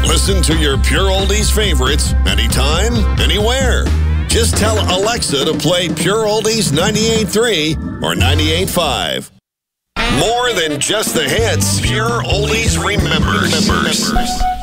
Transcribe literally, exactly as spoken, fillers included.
Listen to your Pure Oldies favorites anytime, anywhere. Just tell Alexa to play Pure Oldies ninety-eight point three or ninety-eight point five. More than just the hits, Pure Oldies remembers. remembers.